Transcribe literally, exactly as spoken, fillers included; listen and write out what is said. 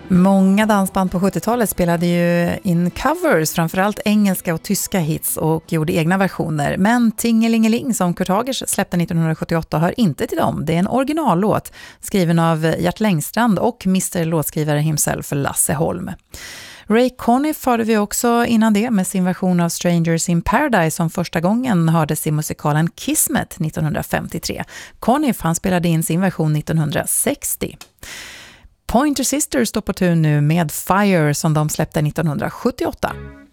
Många dansband på sjuttiotalet spelade ju in covers, framförallt engelska och tyska hits, och gjorde egna versioner. Men Tingelingeling som Kurt Hagers släppte nittonhundrasjuttioåtta hör inte till dem. Det är en originallåt skriven av Gert Längstrand och mister låtskrivare himself Lasse Holm. Ray Conniff hörde vi också innan det med sin version av Strangers in Paradise som första gången hördes i musikalen Kismet nittonhundrafemtiotre. Conniff han spelade in sin version nittonhundrasextio. Pointer Sisters står på tur nu med Fire som de släppte nittonhundrasjuttioåtta.